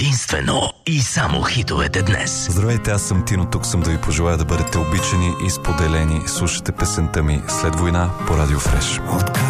единствено и само хитовете днес. Здравейте, аз съм Тино, тук съм да ви пожелая да бъдете обичани и споделени. Слушате песента ми "След война" по Радио Фреш.